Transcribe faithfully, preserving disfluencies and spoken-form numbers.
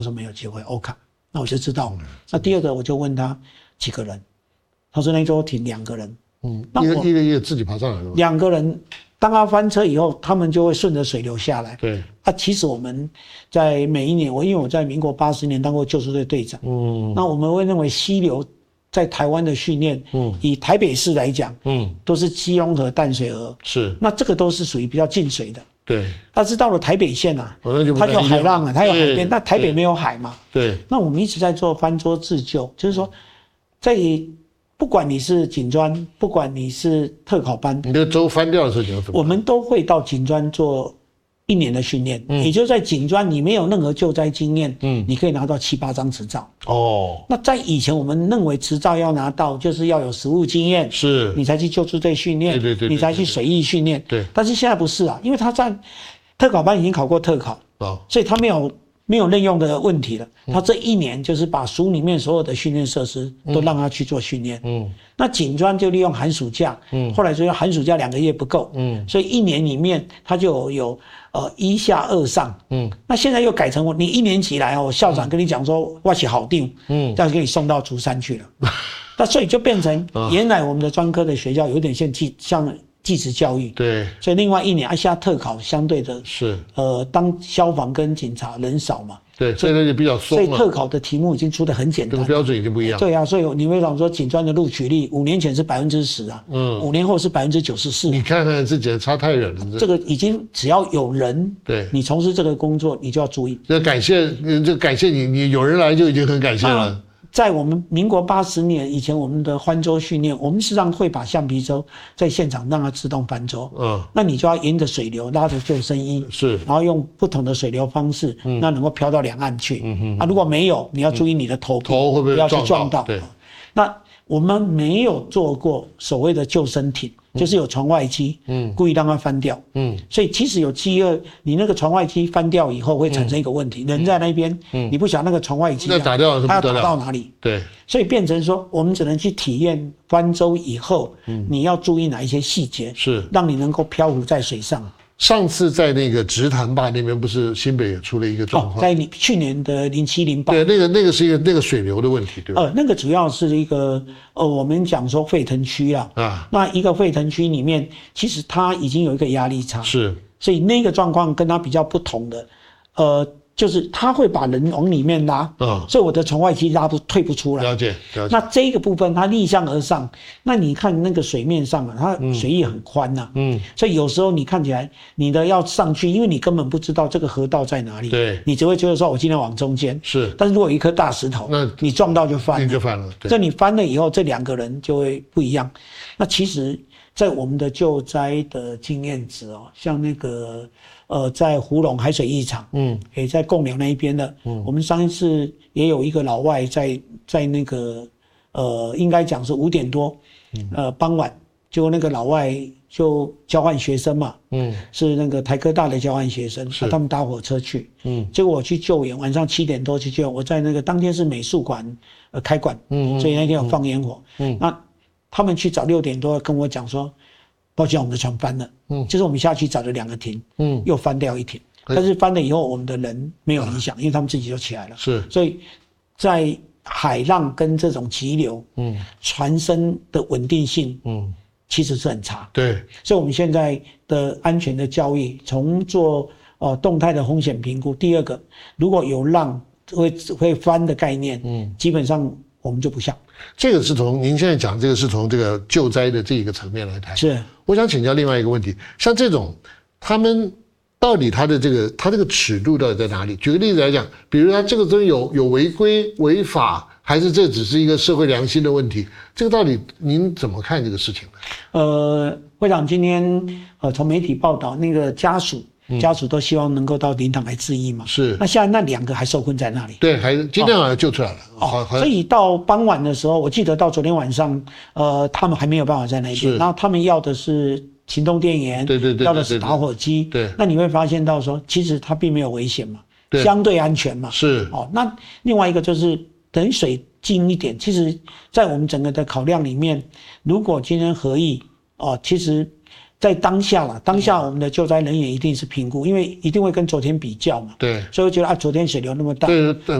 我说没有机会 ，OK， 那我就知道。那第二个我就问他几个人，他说那艘艇两个人。 嗯，一个一个一个自己爬上来了。 两个人，当他翻车以后，他们就会顺着水流下来。 对。 啊，其实我们在每一年，我因为我在民国八十年当过救助队队长，嗯，那我们会认为溪流在台湾的训练，嗯，以台北市来讲，嗯，都是基隆河、淡水河， 是， 那这个都是属于比较近水的。 对。 但是到了台北县啊， 哦、就它就有海浪了，它有海边，但台北没有海嘛。 对。 那我们一直在做翻桌自救，就是说，在不管你是警专，不管你是特考班， 你的舟翻掉的事情怎么？ 我们都会到警专做一年的训练，嗯，也就是在警专你没有任何救灾经验，嗯，你可以拿到七八张执照。哦，那在以前我们认为执照要拿到就是要有实务经验， 是， 你才去救助队训练， 对对 对, 对， 你才去水域训练， 对。 但是现在不是啊，因为他在特考班已经考过特考，哦，所以他没有。没有任用的问题了，他这一年就是把署里面所有的训练设施都让他去做训练。嗯，那警专就利用寒暑假，嗯，后来就寒暑假两个月不够，嗯，所以一年里面他就有呃一下二上，嗯，那现在又改成我你一年级来哦，校长跟你讲说我是好定，嗯，这样给你送到竹山去了，那所以就变成原来我们的专科的学校有点像技像。技职教育， 对， 所以另外一年，啊，现在特考相对的是， 呃，当消防跟警察人少嘛， 对，所以那就比较松了。所以特考的题目已经出得很简单， 这个标准已经不一样。 对啊，所以你会讲说，警专的录取率五年前是百分之十啊，嗯，五年后是百分之九十四。 你看看这简直差太远了。 这个已经只要有人， 对， 你从事这个工作，你就要注意。 这感谢，这感谢你，你有人来就已经很感谢了。 在我们民国八十年以前，我们的翻舟训练，我们实际上会把橡皮舟在现场让它自动翻舟。嗯，那你就要沿着水流拉着救生衣， 是， 然后用不同的水流方式，嗯，那能够飘到两岸去。嗯哼，啊，如果没有，你要注意你的头头会不会不要去撞到。 对， 那我们没有做过所谓的救生艇。就是有船外机，嗯，故意让它翻掉，嗯，所以其实有饥饿，你那个船外机翻掉以后会产生一个问题，嗯、人在那边，嗯，你不晓得那个船外机、啊， 那打掉了， 它要打到哪里？ 对， 所以变成说，我们只能去体验翻舟以后，嗯，你要注意哪一些细节， 是让你能够漂浮在水上。 上次在那个直潭坝那边，不是新北也出了一个状况、 哦，在去年的零七零八， 对，那个那个是一个那个水流的问题，对吧？ 呃，那个主要是一个呃，我们讲说沸腾区啊，啊，那一个沸腾区里面，其实它已经有一个压力差， 是， 所以那个状况跟它比较不同的，呃。就是它会把人往里面拉，嗯，所以我的船外机拉不退不出来。 了解，了解。 那这个部分它逆向而上，那你看那个水面上啊，它水域很宽呐、啊，嗯，所以有时候你看起来你的要上去，因为你根本不知道这个河道在哪里， 对， 你只会觉得说我今天往中间， 是。 但是如果有一颗大石头，那你撞到就翻了， 你就翻了。对， 这你翻了以后，这两个人就会不一样。那其实，在我们的救灾的经验值哦，像那个。呃，在湖龙海水浴场，嗯，也在贡寮那一边的，嗯，我们上一次也有一个老外在在那个，呃，应该讲是五点多，嗯、呃，傍晚，就那个老外就交换学生嘛，嗯，是那个台科大的交换学生，他们搭火车去，嗯，结果我去救援，晚上七点多去救援，我在那个当天是美术馆呃开馆，嗯，所以那天有放烟火，嗯，那他们去早六点多跟我讲说。抱歉，我们的船翻了。嗯，就是我们下去找了两个艇，嗯，又翻掉一艇。但是翻了以后，我们的人没有影响，因为他们自己就起来了。 是， 所以在海浪跟这种急流，嗯，船身的稳定性，嗯，其实是很差。 对， 所以我们现在的安全的教育，从做呃动态的风险评估，第二个，如果有浪会会翻的概念，嗯，基本上我们就不下。 这个是从您现在讲这个是从这个救灾的这一个层面来谈。 是， 我想请教另外一个问题，像这种他们到底他的这个他这个尺度到底在哪里？举个例子来讲，比如他这个东西有有违规违法，还是这只是一个社会良心的问题？这个到底您怎么看这个事情呢？ 呃，会长今天呃从媒体报道，那个家属。家属都希望能够到灵堂来致意嘛？ 是。 那现在那两个还受困在那里？ 对，还今天晚上救出来了。 哦，所以到傍晚的时候，我记得到昨天晚上，呃，他们还没有办法在那边。然后他们要的是行动电源， 对对对， 要的是打火机。 对。 那你会发现到说，其实它并没有危险嘛，对，相对安全嘛。 是。 哦，那另外一个就是等水近一点。其实，在我们整个的考量里面，如果今天合意哦，其实。 在当下啦，当下我们的救灾人员一定是评估，因为一定会跟昨天比较嘛。 对， 所以我觉得啊，昨天水流那么大， 对，